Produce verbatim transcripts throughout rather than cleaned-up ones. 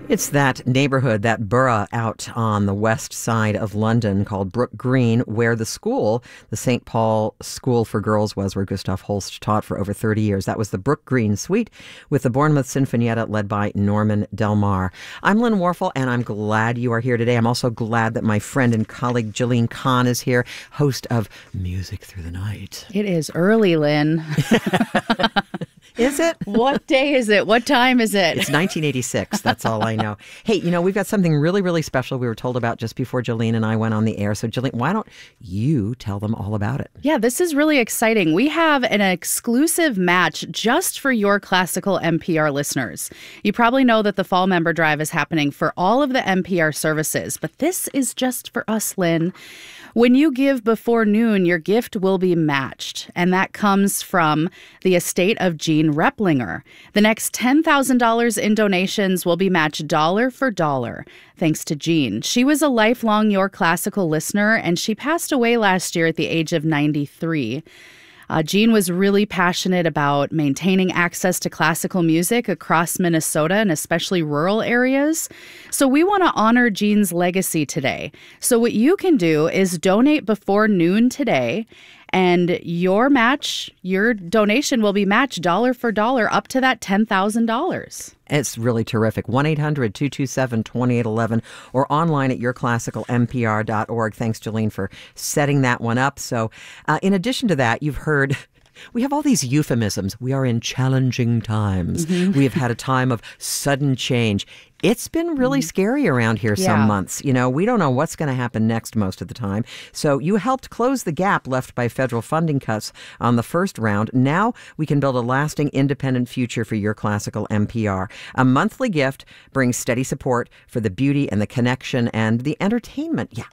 It's that neighborhood, that borough out on the west side of London called Brook Green, where the school, the Saint Paul School for Girls, was, where Gustav Holst taught for over thirty years. That was the Brook Green Suite with the Bournemouth Sinfonietta led by Norman Del Mar. I'm Lynn Warfel, and I'm glad you are here today. I'm also glad that my friend and colleague Jillian Kahn is here, host of Music Through the Night. It is early, Lynn. Is it? What day is it? What time is it? It's nineteen eighty-six. That's all I know. Hey, you know, we've got something really, really special we were told about just before Jillian and I went on the air. So, Jillian, why don't you tell them all about it? Yeah, this is really exciting. We have an exclusive match just for your classical N P R listeners. You probably know that the Fall Member Drive is happening for all of the N P R services, but this is just for us, Lynn. When you give before noon, your gift will be matched, and that comes from the estate of Jean Replinger. The next ten thousand dollars in donations will be matched dollar for dollar, thanks to Jean. She was a lifelong Your Classical listener, and she passed away last year at the age of ninety-three. Uh, Jean was really passionate about maintaining access to classical music across Minnesota and especially rural areas. So we want to honor Jean's legacy today. So what you can do is donate before noon today, and your match, your donation will be matched dollar for dollar up to that ten thousand dollars. It's really terrific. one eight hundred two two seven two eight one one or online at your classical n p r dot org. Thanks, Jillian, for setting that one up. So uh, in addition to that, you've heard... We have all these euphemisms. We are in challenging times. Mm-hmm. We have had a time of sudden change. It's been really mm-hmm. scary around here some yeah. months. You know, we don't know what's going to happen next most of the time. So you helped close the gap left by federal funding cuts on the first round. Now we can build a lasting independent future for your classical N P R. A monthly gift brings steady support for the beauty and the connection and the entertainment. Yeah.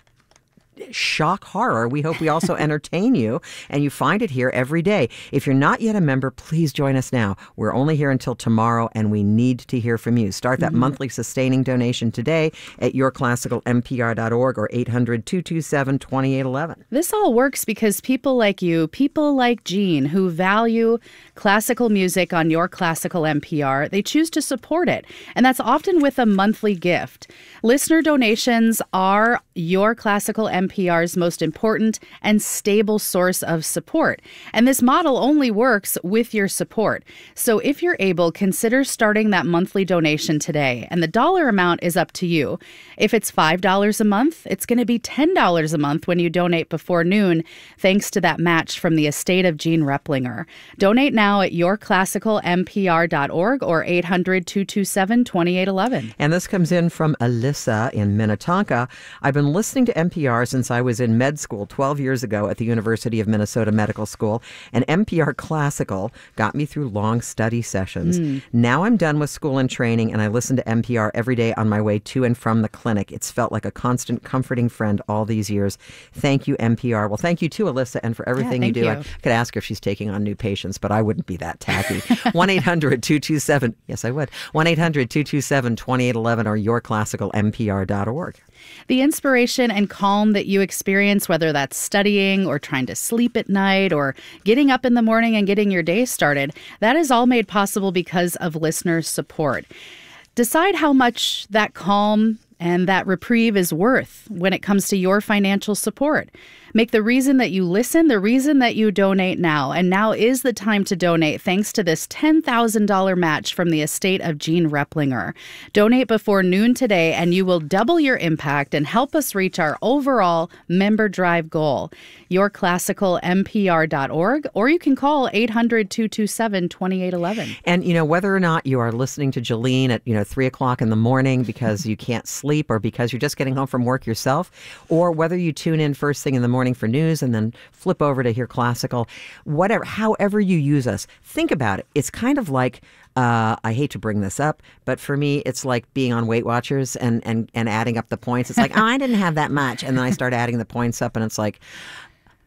Shock horror. We hope we also entertain you, and you find it here every day. If you're not yet a member, please join us now. We're only here until tomorrow, and we need to hear from you. Start that mm-hmm. monthly sustaining donation today at your classical n p r dot org or eight hundred two two seven two eight one one. This all works because people like you, people like Jean, who value classical music on Your Classical N P R, they choose to support it, and that's often with a monthly gift. Listener donations are Your Classical N P R's most important and stable source of support. And this model only works with your support. So if you're able, consider starting that monthly donation today. And the dollar amount is up to you. If it's five dollars a month, it's going to be ten dollars a month when you donate before noon, thanks to that match from the estate of Jean Replinger. Donate now at your classical n p r dot org or eight hundred two two seven two eight one one. And this comes in from Alyssa in Minnetonka. I've been listening to N P R since I was in med school twelve years ago at the University of Minnesota Medical School, and N P R Classical got me through long study sessions. Mm. Now I'm done with school and training, and I listen to N P R every day on my way to and from the clinic. It's felt like a constant, comforting friend all these years. Thank you, N P R. Well, thank you too, Alyssa, and for everything yeah, you do. You. I could ask her if she's taking on new patients, but I wouldn't be that tacky. one eight hundred two two seven, yes, I would. one eight hundred two two seven two eight one one or your classical n p r dot org. The inspiration and calm that you experience, whether that's studying or trying to sleep at night or getting up in the morning and getting your day started, that is all made possible because of listeners' support. Decide how much that calm and that reprieve is worth when it comes to your financial support. Make the reason that you listen the reason that you donate now. And now is the time to donate thanks to this ten thousand dollars match from the estate of Jean Replinger. Donate before noon today and you will double your impact and help us reach our overall member drive goal. your classical n p r dot org or you can call eight hundred two two seven two eight one one. And, you know, whether or not you are listening to Jillian at, you know, three o'clock in the morning because you can't sleep or because you're just getting home from work yourself, or whether you tune in first thing in the morning for news and then flip over to hear classical, whatever, however you use us, think about it. It's kind of like, uh, I hate to bring this up, but for me, it's like being on Weight Watchers and, and, and adding up the points. It's like, oh, I didn't have that much. And then I start adding the points up and it's like,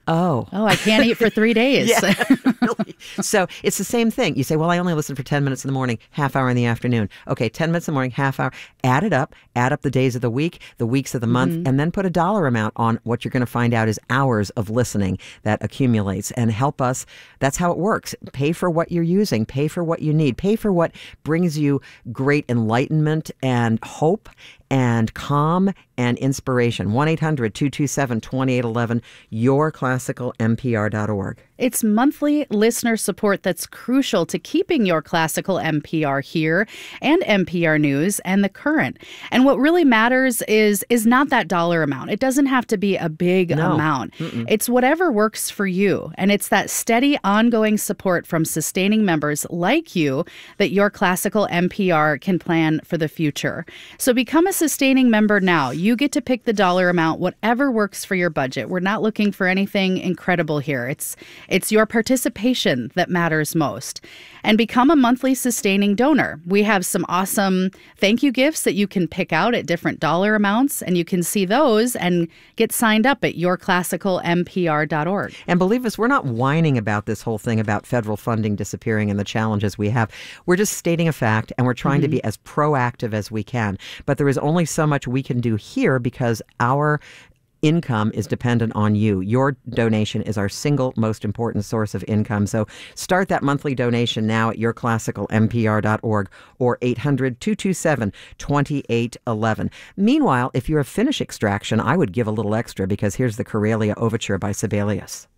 Oh. Oh, I can't eat for three days. Yeah, really. So it's the same thing. You say, well, I only listen for ten minutes in the morning, half hour in the afternoon. Okay, ten minutes in the morning, half hour. Add it up. Add up the days of the week, the weeks of the month, Mm-hmm. and then put a dollar amount on what you're going to find out is hours of listening that accumulates, and help us. That's how it works. Pay for what you're using. Pay for what you need. Pay for what brings you great enlightenment and hope and calm and inspiration. one eight hundred two two seven two eight one one, your classical M P R dot org. It's monthly listener support that's crucial to keeping your classical M P R here and N P R News and The Current. And what really matters is is not that dollar amount. It doesn't have to be a big No. amount. Mm-mm. It's whatever works for you. And it's that steady, ongoing support from sustaining members like you that your classical M P R can plan for the future. So become a sustaining member now. You get to pick the dollar amount, whatever works for your budget. We're not looking for anything incredible here. It's It's your participation that matters most. And become a monthly sustaining donor. We have some awesome thank you gifts that you can pick out at different dollar amounts, and you can see those and get signed up at your classical M P R dot org. And believe us, we're not whining about this whole thing about federal funding disappearing and the challenges we have. We're just stating a fact, and we're trying to be as proactive as we can. But there is only so much we can do here because our income is dependent on you. Your donation is our single most important source of income. So start that monthly donation now at your classical M P R dot org or eight hundred two two seven two eight one one. Meanwhile, if you're a Finnish extraction, I would give a little extra because here's the Karelia Overture by Sibelius.